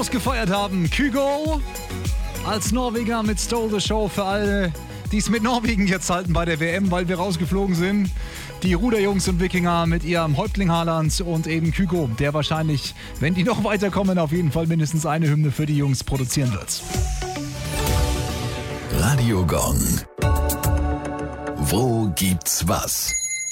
groß gefeiert haben. Kygo als Norweger mit Stole the Show für alle, die es mit Norwegen jetzt halten bei der WM, weil wir rausgeflogen sind. Die Ruderjungs und Wikinger mit ihrem Häuptling Haaland und eben Kygo, der wahrscheinlich, wenn die noch weiterkommen, auf jeden Fall mindestens eine Hymne für die Jungs produzieren wird. Radio Gong. Wo gibt's was?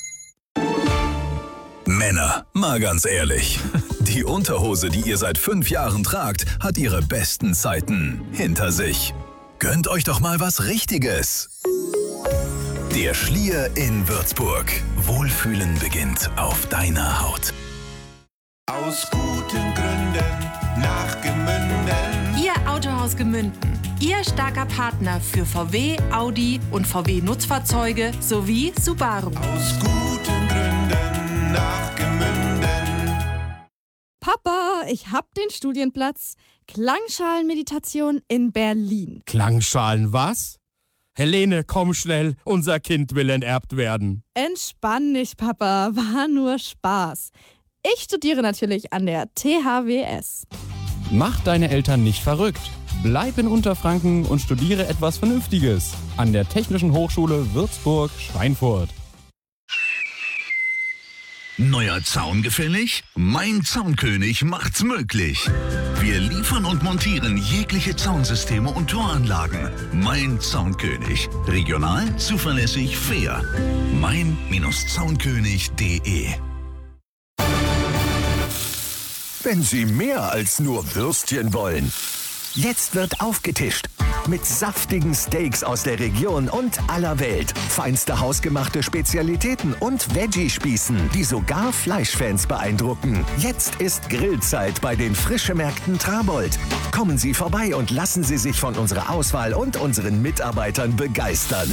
Männer, mal ganz ehrlich. Die Unterhose, die ihr seit 5 Jahren tragt, hat ihre besten Zeiten hinter sich. Gönnt euch doch mal was Richtiges. Der Schlier in Würzburg. Wohlfühlen beginnt auf deiner Haut. Aus guten Gründen nach Gemünden. Ihr Autohaus Gemünden. Ihr starker Partner für VW, Audi und VW-Nutzfahrzeuge sowie Subaru. Aus guten Gründen nach Gemünden. Papa, ich hab den Studienplatz. Klangschalenmeditation in Berlin. Klangschalen was? Helene, komm schnell, unser Kind will enterbt werden. Entspann dich, Papa, war nur Spaß. Ich studiere natürlich an der THWS. Mach deine Eltern nicht verrückt. Bleib in Unterfranken und studiere etwas Vernünftiges an der Technischen Hochschule Würzburg-Schweinfurt. Neuer Zaun gefällig? Mein Zaunkönig macht's möglich. Wir liefern und montieren jegliche Zaunsysteme und Toranlagen. Mein Zaunkönig. Regional, zuverlässig, fair. mein-zaunkönig.de. Wenn Sie mehr als nur Würstchen wollen. Jetzt wird aufgetischt. Mit saftigen Steaks aus der Region und aller Welt. Feinste hausgemachte Spezialitäten und Veggie-Spießen, die sogar Fleischfans beeindrucken. Jetzt ist Grillzeit bei den Frischemärkten Trabold. Kommen Sie vorbei und lassen Sie sich von unserer Auswahl und unseren Mitarbeitern begeistern.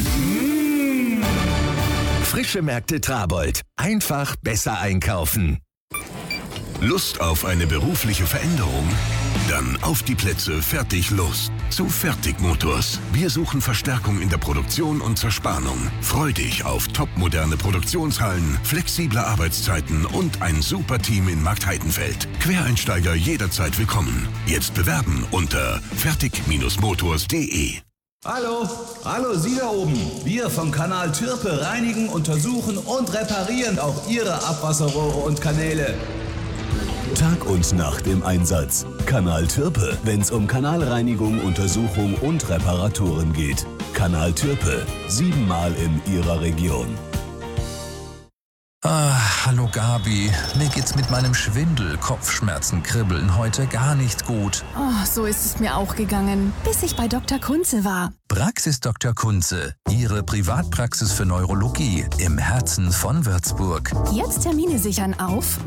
Frischemärkte Trabold. Einfach besser einkaufen. Lust auf eine berufliche Veränderung? Dann auf die Plätze, fertig, los. Zu Fertigmotors. Wir suchen Verstärkung in der Produktion und Zerspannung. Freu dich auf topmoderne Produktionshallen, flexible Arbeitszeiten und ein super Team in Marktheidenfeld. Quereinsteiger jederzeit willkommen. Jetzt bewerben unter fertig-motors.de. Hallo, Sie da oben. Wir vom Kanal Türpe reinigen, untersuchen und reparieren auch Ihre Abwasserrohre und Kanäle. Tag und Nacht im Einsatz. Kanal Türpe, wenn's um Kanalreinigung, Untersuchung und Reparaturen geht. Kanal Türpe, 7-mal in Ihrer Region. Hallo Gabi. Mir geht's mit meinem Schwindel, Kopfschmerzen, Kribbeln heute gar nicht gut. Oh, so ist es mir auch gegangen, bis ich bei Dr. Kunze war. Praxis Dr. Kunze, Ihre Privatpraxis für Neurologie im Herzen von Würzburg. Jetzt Termine sichern auf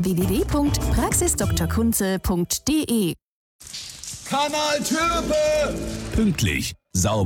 www.praxisdrkunze.de. Kanal Türpe! Pünktlich, sauber.